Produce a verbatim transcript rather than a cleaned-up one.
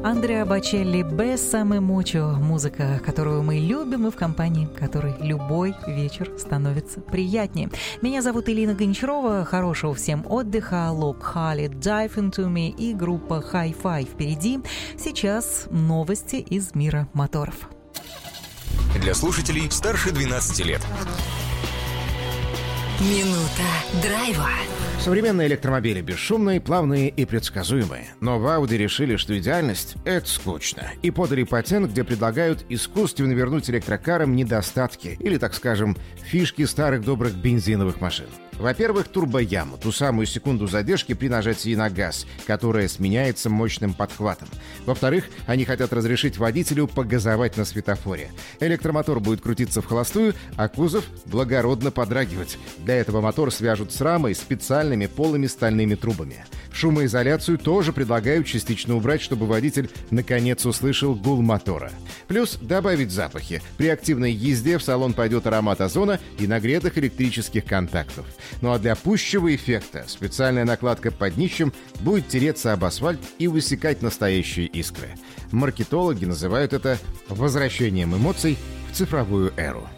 Андреа Бочелли «Бессаме мучо», музыка, которую мы любим и в компании которой любой вечер становится приятнее. Меня зовут Элина Гончарова. Хорошего всем отдыха. Лоб Хали, Dive Into Me и группа Hi-Fi впереди. Сейчас новости из мира моторов. Для слушателей старше двенадцати лет. Минута драйва. Современные электромобили бесшумные, плавные и предсказуемые. Но в Audi решили, что идеальность — это скучно. И подали патент, где предлагают искусственно вернуть электрокарам недостатки, или, так скажем, фишки старых добрых бензиновых машин. Во-первых, турбояму, ту самую секунду задержки при нажатии на газ, которая сменяется мощным подхватом. Во-вторых, они хотят разрешить водителю погазовать на светофоре. Электромотор будет крутиться в холостую, а кузов благородно подрагивать. Для этого мотор свяжут с рамой специальными полыми стальными трубами. Шумоизоляцию тоже предлагают частично убрать, чтобы водитель наконец услышал гул мотора. Плюс добавить запахи. При активной езде в салон пойдет аромат озона и нагретых электрических контактов. Ну а для пущего эффекта специальная накладка под днищем будет тереться об асфальт и высекать настоящие искры. Маркетологи называют это возвращением эмоций в цифровую эру.